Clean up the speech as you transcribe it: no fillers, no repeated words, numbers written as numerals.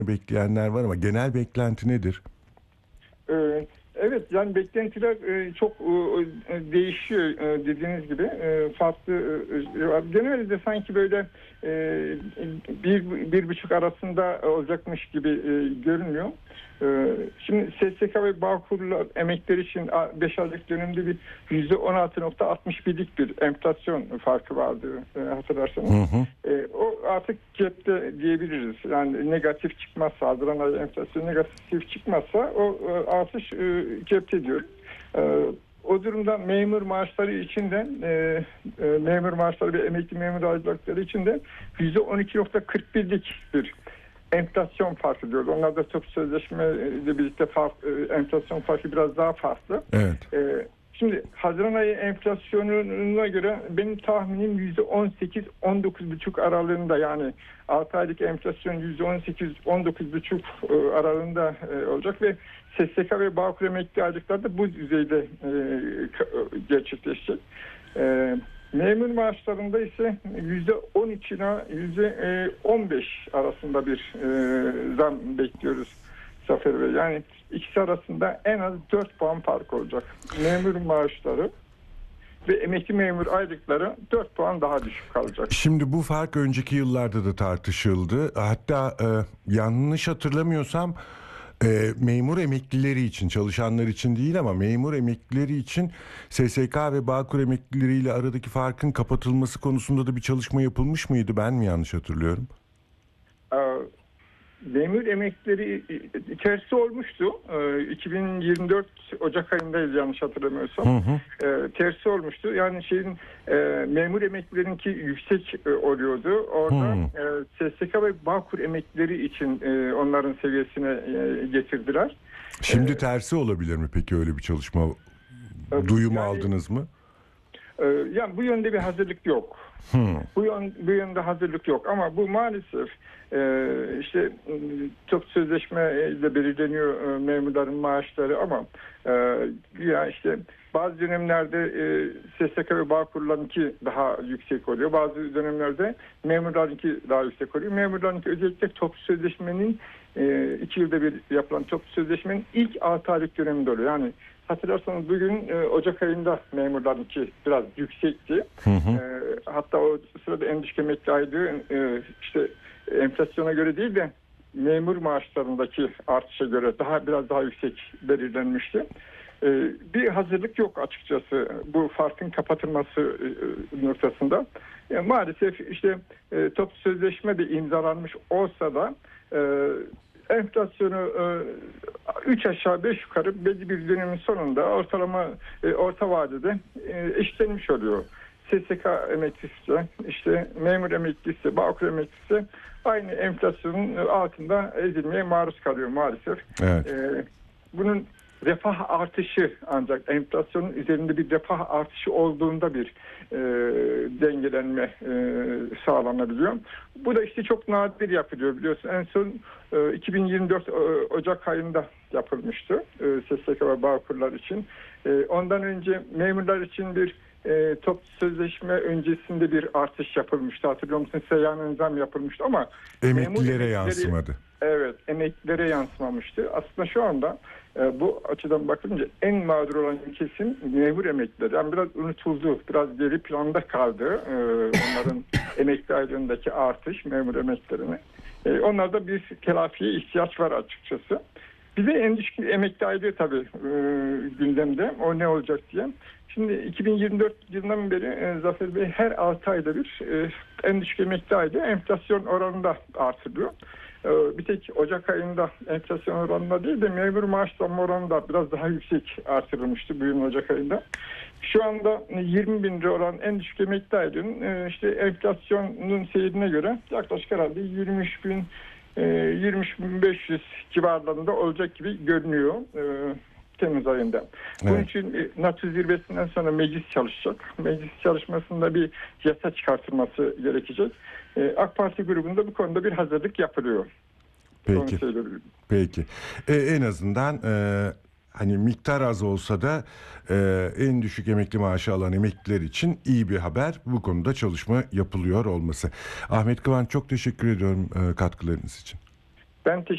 bekleyenler var ama genel beklenti nedir? Evet, yani beklentiler çok değişiyor, dediğiniz gibi farklı. Genelde sanki böyle bir buçuk arasında olacakmış gibi görünüyor. Şimdi SSK ve Bağkurlar emekleri için 5 aylık dönemde bir %16,61'lik bir enflasyon farkı vardı, hatırlarsanız. Hı hı. O artık cepte diyebiliriz. Yani negatif çıkmazsa, Haziran ayı enflasyon negatif çıkmazsa o artış cepte diyor. O durumda memur maaşları içinden memur maaşları ve emekli memur aylıkları içinden %12,41'lik bir enflasyon farkı diyoruz. Onlar da toplu sözleşme ile birlikte enflasyon farkı biraz daha farklı. Evet. Şimdi Haziran ayı enflasyonuna göre benim tahminim %18-19,5 aralığında, yani 6 aylık enflasyon %18-19,5 aralığında olacak ve SSK ve Bağkur emekli aylıklar da bu düzeyde gerçekleşecek. Memur maaşlarında ise %13 ila %15 arasında bir zam bekliyoruz Zafer Bey. Yani ikisi arasında en az 4 puan fark olacak. Memur maaşları ve emekli memur aylıkları 4 puan daha düşük kalacak. Şimdi bu fark önceki yıllarda da tartışıldı. Hatta yanlış hatırlamıyorsam memur emeklileri için, çalışanlar için değil ama memur emeklileri için SSK ve Bağkur emeklileriyle aradaki farkın kapatılması konusunda da bir çalışma yapılmış mıydı? Ben mi yanlış hatırlıyorum? Memur emeklileri tersi olmuştu. 2024 Ocak ayındayız yanlış hatırlamıyorsam. Hı hı. Tersi olmuştu. Yani memur emeklilerinki yüksek oluyordu. Orada SSK ve Bağkur emeklileri için onların seviyesine getirdiler. Şimdi tersi olabilir mi peki, öyle bir çalışma duyumu aldınız mı? Yani bu yönde bir hazırlık yok. Bu yönde hazırlık yok ama bu maalesef toplu sözleşme ile belirleniyor memurların maaşları ama bazı dönemlerde SSK ve Bağkurlarınki daha yüksek oluyor. Bazı dönemlerde memurlarınki daha yüksek oluyor. Memurlarınki özellikle toplu sözleşmenin 2 yılda bir yapılan toplu sözleşmenin ilk 6 aylık döneminde oluyor. Yani hatırlarsanız bugün Ocak ayında memurlarınki biraz yüksekti. Hatta o sırada en düşük emekli aylığı enflasyona göre değil de memur maaşlarındaki artışa göre biraz daha yüksek belirlenmişti. Bir hazırlık yok açıkçası bu farkın kapatılması noktasında. Maalesef toplu sözleşme de imzalanmış olsa da enflasyonu 3 aşağı 5 yukarı belli bir dönemin sonunda orta vadede eşitlenmiş oluyor. SSK emeklisi, memur emeklisi, Bağkur emeklisi aynı enflasyonun altında ezilmeye maruz kalıyor maalesef. Evet. Bunun refah artışı, ancak enflasyonun üzerinde bir refah artışı olduğunda bir dengelenme sağlanabiliyor. Bu da çok nadir yapılıyor, biliyorsun. En son 2024 Ocak ayında yapılmıştı SSK ve Bağkurlar için. Ondan önce memurlar için bir toplu sözleşme öncesinde bir artış yapılmıştı. Hatırlıyor musunuz? Seyyanen zam yapılmıştı ama emeklilere yansımadı. Evet, emeklilere yansımamıştı. Aslında şu anda bu açıdan bakınca en mağdur olan kesim memur emeklileri. Yani biraz unutuldu, biraz geri planda kaldı onların emekli aylığındaki artış memur emeklilerine. Onlarda bir telafiye ihtiyaç var açıkçası. Bir de en düşük emekli aylığı tabii gündemde. O ne olacak diye. Şimdi 2024 yılından beri Zafer Bey her 6 ayda bir en düşük emekli aylığı enflasyon oranında artırılıyor. Bir tek Ocak ayında enflasyon oranında değil de memur maaş zammı oranında biraz daha yüksek artırılmıştı bu yılın Ocak ayında. Şu anda 20 bin lira olan en düşük emekli aylığının enflasyonun seyrine göre yaklaşık herhalde 23.500 civarlarında olacak gibi görünüyor Temmuz ayında. Bunun için NATO zirvesinden sonra meclis çalışacak. Meclis çalışmasında bir yasa çıkartılması gerekecek. AK Parti grubunda bu konuda bir hazırlık yapılıyor. Peki. Peki. En azından hani miktar az olsa da en düşük emekli maaşı alan emekliler için iyi bir haber. Bu konuda çalışma yapılıyor olması. Ahmet Kıvanç, çok teşekkür ediyorum katkılarınız için. Ben